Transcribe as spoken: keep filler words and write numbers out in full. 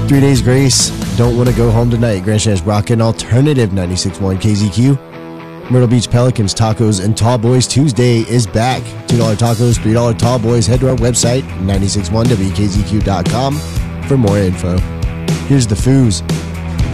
Three Days Grace, Don't Want to Go Home Tonight, Grand Shands Rockin' Alternative ninety-six point one K Z Q. Myrtle Beach Pelicans, Tacos, and Tall Boys Tuesday is back. two dollar tacos, three dollar tall boys. Head to our website, nine six one W K Z Q dot com for more info. Here's the Foos.